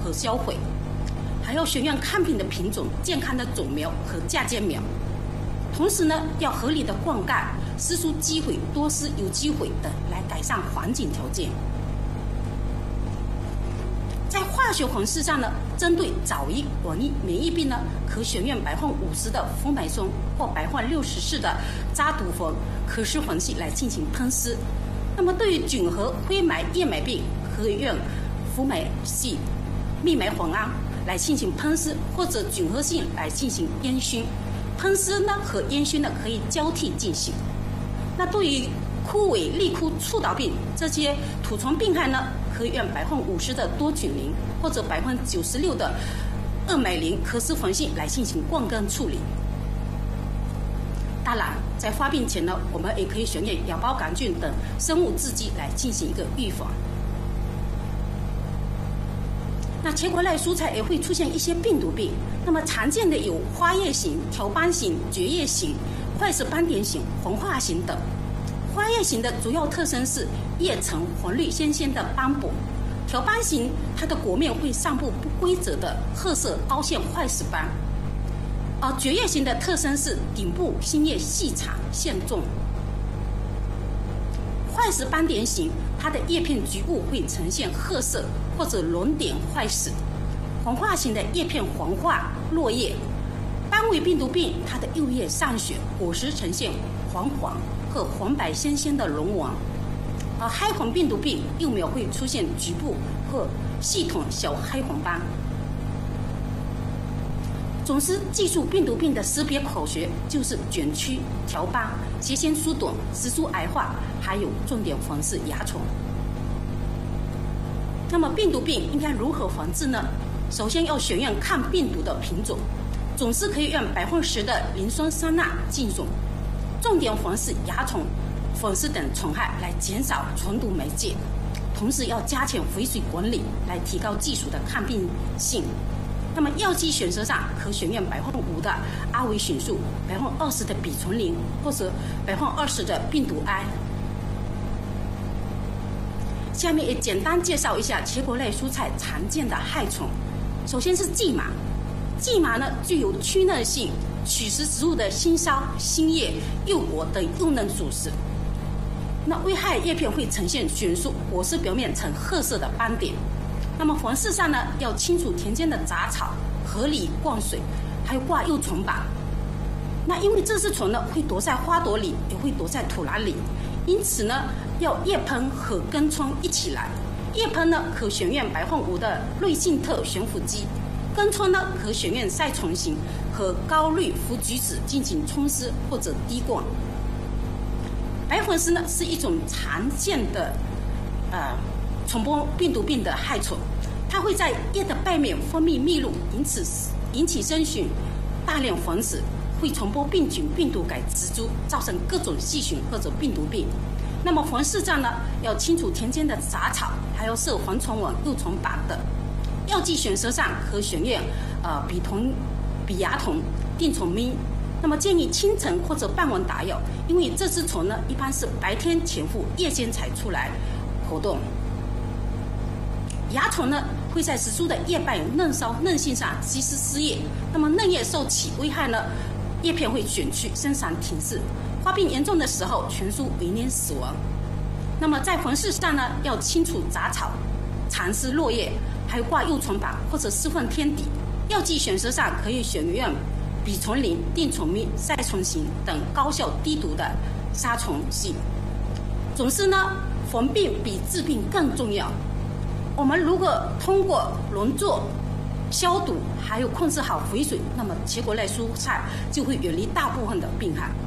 和销毁，还要选用抗病的品种、健康的种苗和嫁接苗。同时呢，要合理的灌溉、施除机肥、多施有机肥等，来改善环境条件。在化学粉饰上呢，针对早疫、晚疫、免疫病呢，可选用50%的福美松或64%的扎毒粉可施粉剂来进行喷施。那么对于菌和灰霾、叶霾病，可以用福美系蜜霾混胺来进行喷施，或者菌合性来进行烟熏。喷施呢和烟熏呢可以交替进行。那对于枯萎、立枯、触倒病这些土虫病害呢，可以用50%的多菌灵或者96%的二霾灵可施粉剂来进行灌溉处理。当然，在发病前呢，我们也可以选用芽孢杆菌等生物制剂来进行一个预防。那茄果类蔬菜也会出现一些病毒病，那么常见的有花叶型、条斑型、蕨叶型、坏死斑点型、黄化型等。花叶型的主要特征是叶呈黄绿鲜鲜的斑驳，条斑型它的果面会散布不规则的褐色凹陷坏死斑，而蕨叶型的特征是顶部新叶细长线重。坏死斑点型，它的叶片局部会呈现褐色或者轮点坏死。黄化型的叶片黄化落叶。斑尾病毒病，它的幼叶上血，果实呈现黄黄和黄白鲜鲜的龙纹。而黑黄病毒病，幼苗会出现局部或系统小黑黄斑。总之，记住病毒病的识别口诀就是卷曲、条斑、斜线缩短、植株癌化，还有重点防治蚜虫。那么病毒病应该如何防治呢？首先要选用抗病毒的品种，总是可以用10%的磷酸酸钠浸种，重点防治蚜虫、粉虱等虫害，来减少传毒媒介。同时要加强肥水管理，来提高技术的抗病性。那么药剂选择上，可选用5%的阿维菌素、20%的吡醇灵，或者20%的病毒胺。下面也简单介绍一下茄果类蔬菜常见的害虫。首先是蓟麻，蓟麻呢具有驱嫩性，取食植物的新梢、新叶、幼果等幼嫩主食。那危害叶片会呈现卷束，果实表面呈褐色的斑点。那么防治上呢，要清除田间的杂草，合理灌水，还有挂幼虫板。那因为这只虫呢会躲在花朵里，也会躲在土壤里，因此呢要叶喷和根疮一起来。叶喷呢可选用5%的瑞信特悬浮机，根疮呢可选用赛虫型和高氯氟菊酯进行冲施或者滴灌。白粉虱呢是一种常见的传播病毒病的害虫，它会在叶的背面分泌蜜露，引起生菌，大量繁殖，会传播病菌、病毒给植株，造成各种细菌或者病毒病。那么防治上呢，要清除田间的杂草，还要设防虫网、幼虫板等。药剂选择上可选用吡蚜酮、定虫咪。那么建议清晨或者傍晚打药，因为这只虫呢一般是白天潜伏，夜间才出来活动。蚜虫呢会在植株的叶瓣嫩梢、嫩茎上吸食汁液，那么嫩叶受其危害呢，叶片会卷曲，生长停滞，发病严重的时候，全株为年死亡。那么在防治上呢，要清除杂草、蚕丝落叶，还有挂幼虫板或者施放天敌。药剂选择上可以选用吡醇灵、定虫咪、赛虫型等高效低毒的杀虫剂。总之呢，防病比治病更重要。我们如果通过农作、消毒，还有控制好肥水，那么茄果类蔬菜就会远离大部分的病害。